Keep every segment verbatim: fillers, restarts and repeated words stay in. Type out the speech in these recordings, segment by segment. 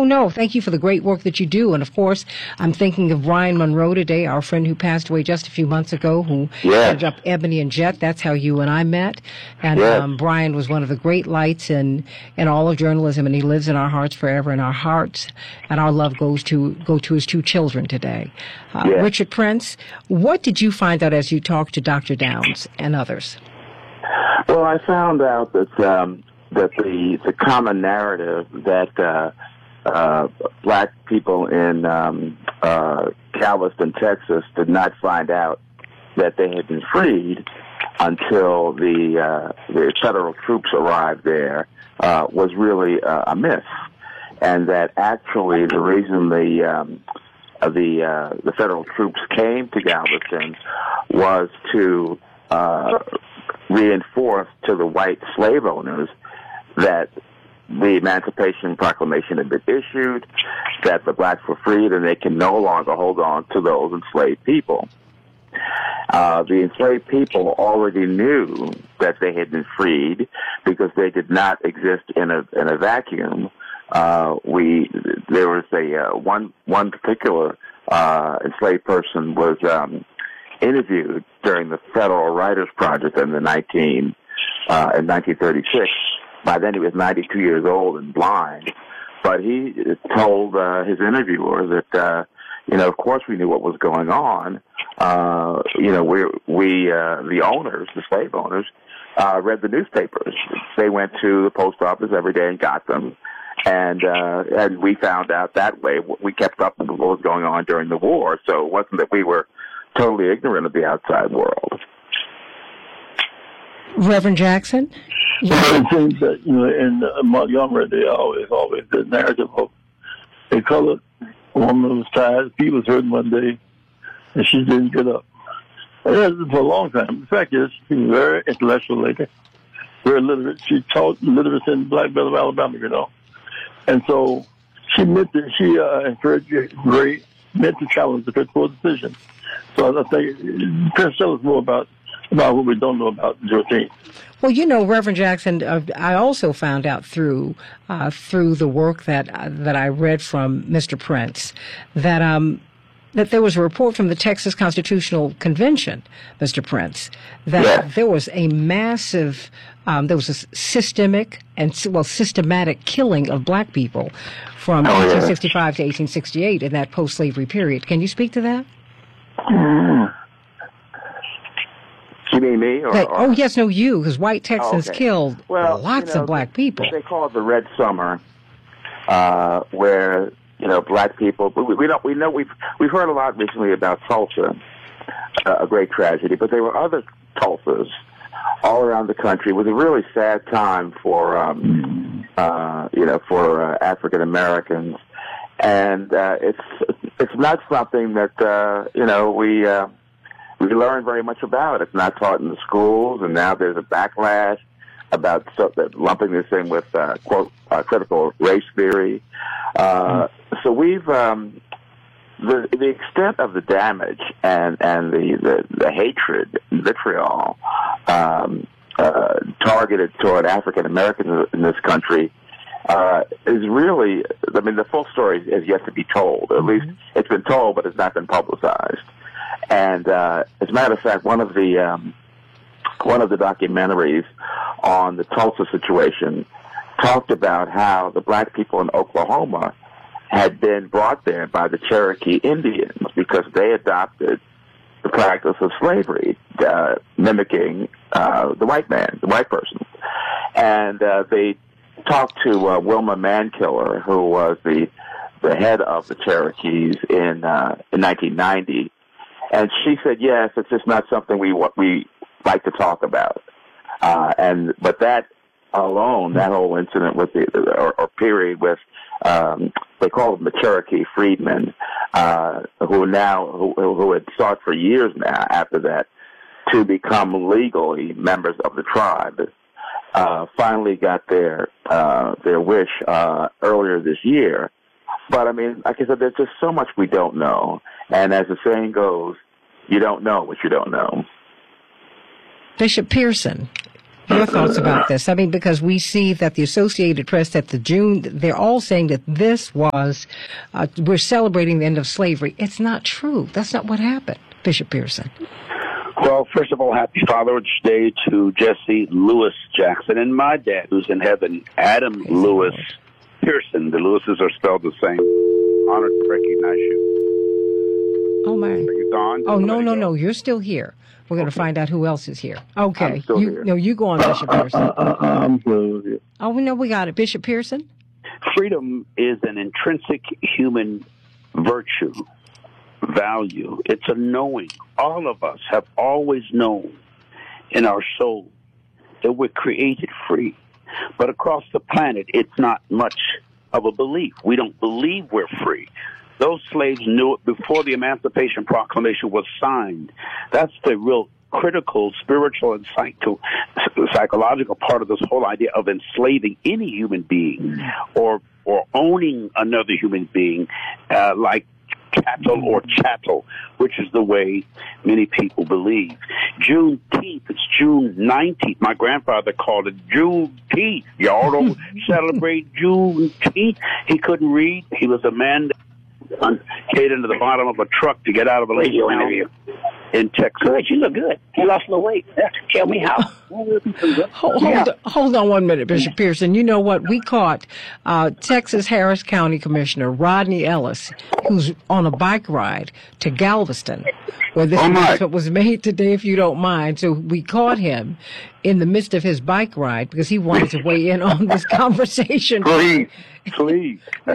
Oh, no. Thank you for the great work that you do. And, of course, I'm thinking of Brian Monroe today, our friend who passed away just a few months ago, who yes. headed up Ebony and Jet. That's how you and I met. And yes. um, Brian was one of the great lights in, in all of journalism, and he lives in our hearts forever. And our hearts and our love goes to go to his two children today. Uh, yes. Richard Prince, what did you find out as you talked to Doctor Downs and others? Well, I found out that um, that the the common narrative that uh, uh, black people in um, uh, Galveston, Texas, did not find out that they had been freed until the uh, the federal troops arrived there uh, was really uh, a myth, and that actually the reason the um, the uh, the federal troops came to Galveston was to uh, reinforce to the white slave owners that the Emancipation Proclamation had been issued, that the blacks were freed, and they can no longer hold on to those enslaved people. Uh, the enslaved people already knew that they had been freed because they did not exist in a in a vacuum. Uh, we there was a uh, one one particular uh, enslaved person was um, interviewed during the Federal Writers Project in the nineteen uh, in nineteen thirty-six. By then he was ninety-two years old and blind, but he told uh, his interviewer that uh, you know, of course we knew what was going on. Uh, you know, we we uh, the owners, the slave owners, uh, read the newspapers. They went to the post office every day and got them, and uh, and we found out that way. We kept up with what was going on during the war, so it wasn't that we were totally ignorant of the outside world. Reverend Jackson? Well, it seems that, you know, in uh, Montgomery, they always, always the narrative of a colored woman was tired, feet was hurting one day, and she didn't get up. And that was for a long time. The fact is, she was a very intellectual lady, very literate. She taught literacy in the Black Belt of Alabama, you know. And so she meant to, she uh, encouraged great mental challenge to critical decision. So I think, Prince, tell us more about about what we don't know about Juneteenth. Well, you know, Reverend Jackson, uh, I also found out through uh, through the work that uh, that I read from Mister Prince that um, that there was a report from the Texas Constitutional Convention, Mister Prince, that yes. there was a massive, um, there was a systemic and well systematic killing of black people from oh, eighteen yes. sixty-five to eighteen sixty-eight in that post-slavery period. Can you speak to that? Mm. You mean me? Or, That, or? oh, yes, no, you, because white Texans oh, okay. killed well, lots you know, of black people. They call it the Red Summer, uh, where, you know, black people, we, we don't, we know, we've, we've heard a lot recently about Tulsa, uh, a great tragedy, but there were other Tulsas all around the country. It was a really sad time for, um, uh, you know, for uh, African Americans. And uh, it's it's not something that, uh, you know, we uh, we learn very much about. It's not taught in the schools, and now there's a backlash about so, that lumping this in with, uh, quote, uh, critical race theory. Uh, so we've, um, the the extent of the damage and, and the, the, the hatred, vitriol um, uh, targeted toward African Americans in this country Uh, is really, I mean, the full story is yet to be told. At least it's been told, but it's not been publicized. And uh, as a matter of fact, one of the um, one of the documentaries on the Tulsa situation talked about how the black people in Oklahoma had been brought there by the Cherokee Indians because they adopted the practice of slavery, uh, mimicking uh, the white man, the white person, and uh, they talked to uh, Wilma Mankiller, who was the the head of the Cherokees in uh, in nineteen ninety, and she said, "Yes, it's just not something we we like to talk about." Uh, and but that alone, that whole incident with the or, or period with um, they call them the Cherokee freedmen, uh, who now who, who had sought for years now after that to become legally members of the tribe. Uh, finally got their uh, their wish uh, earlier this year. But, I mean, like I said, there's just so much we don't know. And as the saying goes, you don't know what you don't know. Bishop Pearson, your thoughts about this. I mean, because we see that the Associated Press, that the June, they're all saying that this was, uh, we're celebrating the end of slavery. It's not true. That's not what happened, Bishop Pearson. Well, first of all, happy Father's Day to Jesse Lewis Jackson and my dad, who's in heaven, Adam Praise Lewis Pearson. The Lewises are spelled the same. Honored to recognize you. Oh, my. Are you gone? Oh, no, no, no. You're still here. We're going to find out who else is here. Okay. I'm still you, here. No, you go on, Bishop Pearson. Uh, uh, uh, I'm still here. Oh, we know we got it. Bishop Pearson? Freedom is an intrinsic human virtue, value. It's a knowing. All of us have always known in our soul that we're created free. But across the planet, it's not much of a belief. We don't believe we're free. Those slaves knew it before the Emancipation Proclamation was signed. That's the real critical spiritual and psycho- psychological part of this whole idea of enslaving any human being or or owning another human being uh, like cattle or chattel, which is the way many people believe. Juneteenth, it's June nineteenth. My grandfather called it Juneteenth. Y'all don't celebrate Juneteenth. He couldn't read. He was a man that hid into the bottom of a truck to get out of a radio interview in Texas. Good, you look good. You lost a little weight. Tell me how. hold, hold, hold on one minute, Bishop Pearson. You know what? We caught uh, Texas Harris County Commissioner Rodney Ellis, who's on a bike ride to Galveston, where this oh announcement was made today, if you don't mind. So we caught him in the midst of his bike ride because he wanted to weigh in on this conversation. Please, please.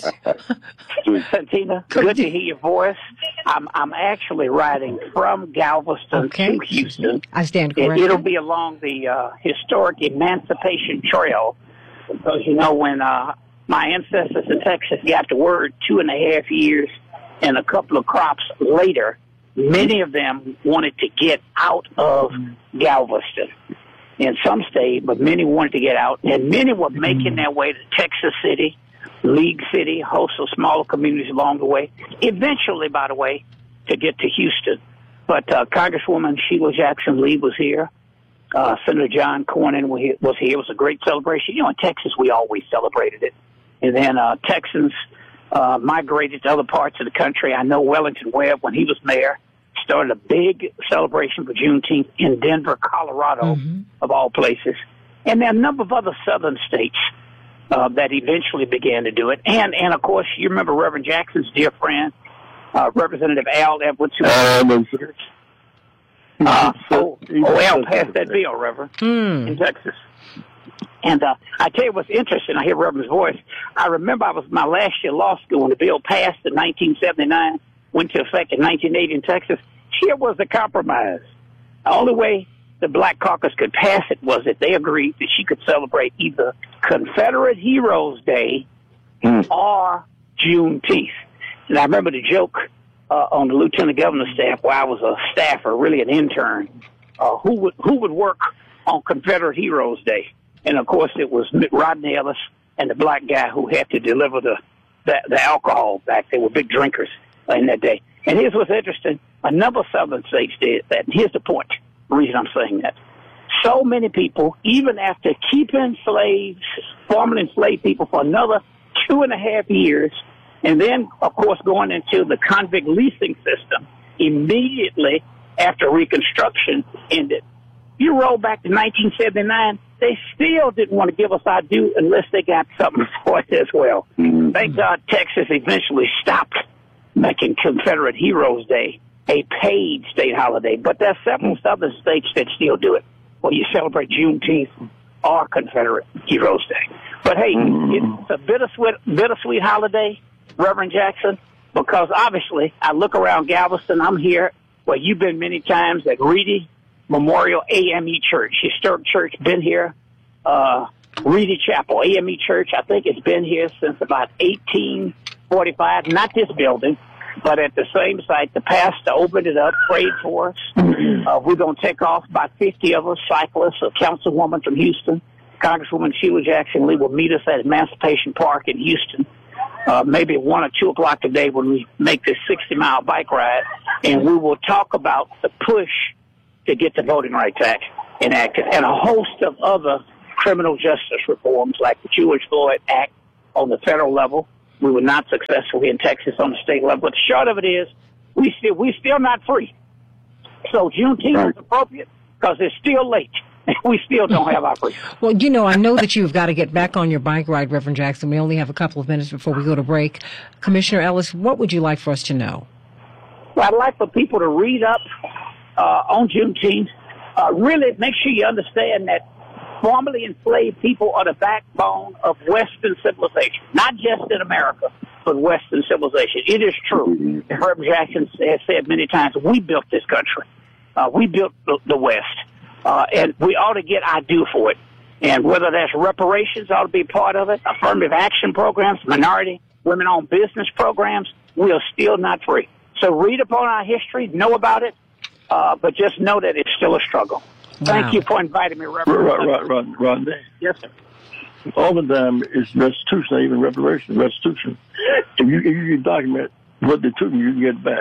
Santina, good to hear your voice. I'm I'm actually riding from Galveston okay. to Houston. I stand corrected. It, it'll be along the uh, historic Emancipation Trail because, you know, when uh, my ancestors in Texas got the word two and a half years and a couple of crops later, many of them wanted to get out of Galveston. And some stayed, but many wanted to get out. And many were making their way to Texas City, League City, a host of smaller communities along the way. Eventually, by the way, to get to Houston. But uh, Congresswoman Sheila Jackson Lee was here. Uh, Senator John Cornyn was here. It was a great celebration. You know, in Texas, we always celebrated it. And then uh, Texans uh, migrated to other parts of the country. I know Wellington Webb, when he was mayor, started a big celebration for Juneteenth in Denver, Colorado, mm-hmm. of all places. And there are a number of other southern states uh, that eventually began to do it. And, and of course, you remember Reverend Jackson's dear friend, uh, Representative Al Edwards, who um, uh, oh, oh, Al passed that bill, Reverend, mm. in Texas. And uh, I tell you what's interesting, I hear Reverend's voice. I remember I was my last year of law school when the bill passed in nineteen seventy-nine, went into effect in nineteen eighty in Texas. Here was the compromise. The only way the Black Caucus could pass it was that they agreed that she could celebrate either Confederate Heroes Day mm. or Juneteenth. And I remember the joke uh, on the lieutenant governor's staff where I was a staffer, really an intern, uh, who would who would work on Confederate Heroes Day. And, of course, it was Rodney Ellis and the black guy who had to deliver the, the, the alcohol back. They were big drinkers in that day. And here's what's interesting. A number of southern states did that. And here's the point, the reason I'm saying that. So many people, even after keeping slaves, formerly enslaved people for another two and a half years, and then, of course, going into the convict leasing system immediately after Reconstruction ended. You roll back to nineteen seventy-nine, they still didn't want to give us our due unless they got something for it as well. Mm-hmm. Thank God Texas eventually stopped making Confederate Heroes Day a paid state holiday. But there are several southern states that still do it, where you celebrate Juneteenth or Confederate Heroes Day. But hey, mm-hmm. it's a bittersweet, bittersweet holiday, Reverend Jackson, because obviously I look around Galveston. I'm here where you've been many times at Reedy Memorial A M E Church, historic church, been here. Uh, Reedy Chapel, A M E Church, I think it's been here since about eighteen forty-five. Not this building, but at the same site. The pastor opened it up, prayed for us. Uh, we're going to take off about fifty of us, cyclists, a councilwoman from Houston. Congresswoman Sheila Jackson Lee will meet us at Emancipation Park in Houston, uh, maybe one or two o'clock today when we make this sixty-mile bike ride, and we will talk about the push to get the Voting Rights Act. enacted, and a host of other criminal justice reforms like the George Floyd Act on the federal level. We were not successful in Texas on the state level. But the short of it is, we still we still not free. So Juneteenth right. is appropriate because it's still late. We still don't have our freedom. Well, you know, I know that you've got to get back on your bike ride, Reverend Jackson. We only have a couple of minutes before we go to break. Commissioner Ellis, what would you like for us to know? Well, I'd like for people to read up uh, on Juneteenth. Uh, really make sure you understand that formerly enslaved people are the backbone of Western civilization, not just in America, but Western civilization. It is true. Herb Jackson has said many times, we built this country. Uh, we built the, the West. Uh, and we ought to get our due for it. And whether that's reparations ought to be part of it, affirmative action programs, minority, women-owned business programs, we are still not free. So read upon our history, know about it, uh, but just know that it's still a struggle. Wow. Thank you for inviting me, Reverend. Right, right, right, right, right. Yes, sir. Oftentimes it's restitution, even reparation, restitution. If you, if you can document what they took, you can get it back.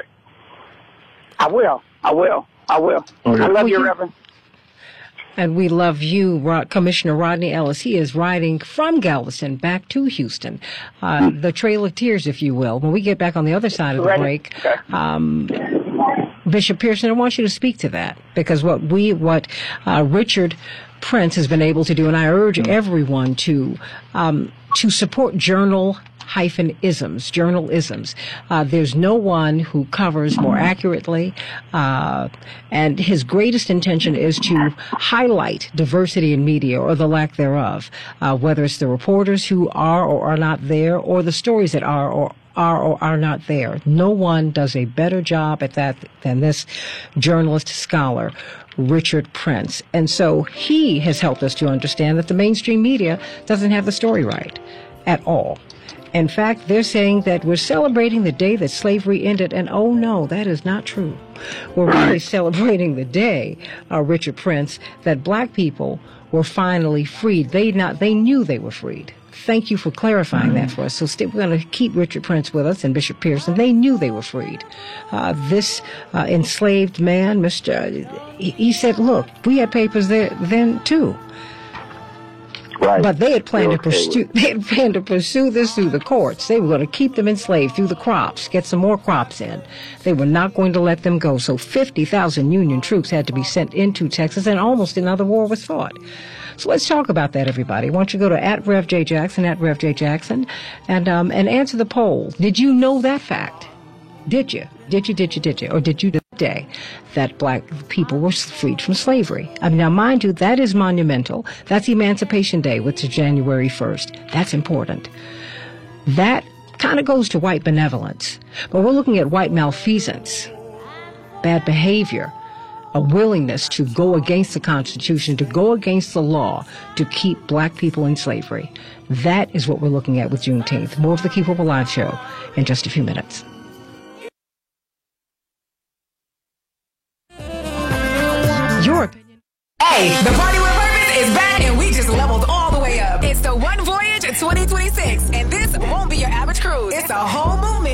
I will. I will. I will. Okay. I love well, you, Reverend. And we love you, Rod, Commissioner Rodney Ellis. He is riding from Galveston back to Houston, uh, the Trail of Tears, if you will. When we get back on the other side of the Ready? break, okay. um, Bishop Pearson, I want you to speak to that, because what we, what uh, Richard Prince has been able to do, and I urge everyone to um, to support journal hyphen isms, journal isms. Uh, there's no one who covers more accurately, uh, and his greatest intention is to highlight diversity in media or the lack thereof, uh, whether it's the reporters who are or are not there or the stories that are or are or are not there. No one does a better job at that than this journalist scholar, Richard Prince. And so he has helped us to understand that the mainstream media doesn't have the story right at all. In fact, they're saying that we're celebrating the day that slavery ended, and oh no, that is not true. We're really celebrating the day, uh, Richard Prince, that black people were finally freed. They not they knew they were freed. Thank you for clarifying that for us. So st- we're going to keep Richard Prince with us and Bishop Pearson. They knew they were freed. Uh, this uh, enslaved man, Mister He, he said, "Look, we had papers there then too." Right. But they had planned They're to okay pursue. They had planned to pursue this through the courts. They were going to keep them enslaved through the crops, get some more crops in. They were not going to let them go. So fifty thousand Union troops had to be sent into Texas, and almost another war was fought. So let's talk about that, everybody. Why don't you go to at Rev J Jackson, at Rev J Jackson, and um, and answer the poll. Did you know that fact? Did you? Did you, did you, did you? Or did you today that black people were freed from slavery? I mean, now, mind you, that is monumental. That's Emancipation Day, which is January first. That's important. That kind of goes to white benevolence. But we're looking at white malfeasance, bad behavior, a willingness to go against the Constitution, to go against the law, to keep black people in slavery. That is what we're looking at with Juneteenth. More of the Keep Hope Alive show in just a few minutes. Your opinion. Hey, the Party with Purpose is back, and we just leveled all the way up. It's the One Voyage twenty twenty-six, and this won't be your average cruise. It's a whole movement.